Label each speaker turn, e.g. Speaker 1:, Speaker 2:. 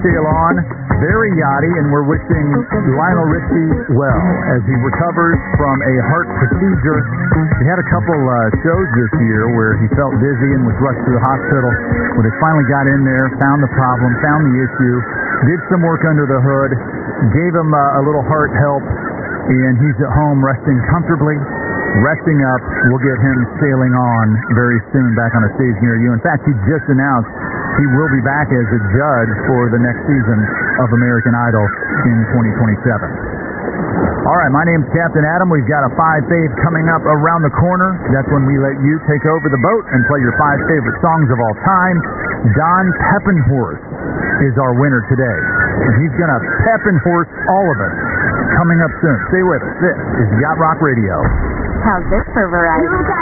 Speaker 1: sail on. Very yachty, and we're wishing Lionel Richie well as he recovers from a heart procedure. He had a couple shows this year where he felt dizzy and was rushed to the hospital. When they finally got in there, found the problem, found the issue, did some work under the hood, gave him a little heart help, and he's at home resting comfortably, resting up. We'll get him sailing on very soon back on a stage near you. In fact, he just announced he will be back as a judge for the next season of American Idol in 2027. All right, my name's Captain Adam. We've got a 5 fave coming up around the corner. That's when we let you take over the boat and play your 5 favorite songs of all time. Don Peppenhorst is our winner today. And he's going to Peppenhorst all of us coming up soon. Stay with us. This is Yacht Rock Radio.
Speaker 2: How's this for variety?